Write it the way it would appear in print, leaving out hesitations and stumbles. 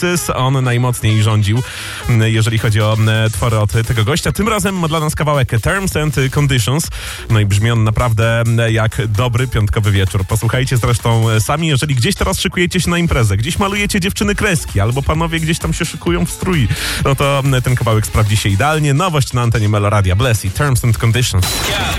Justice. On najmocniej rządził, jeżeli chodzi o twory od tego gościa. Tym razem ma dla nas kawałek Terms and Conditions. No i brzmi on naprawdę jak dobry piątkowy wieczór. Posłuchajcie zresztą sami, jeżeli gdzieś teraz szykujecie się na imprezę, gdzieś malujecie dziewczyny kreski, albo panowie gdzieś tam się szykują w strój, no to ten kawałek sprawdzi się idealnie. Nowość na antenie Meloradia. Blessy, Terms and Conditions.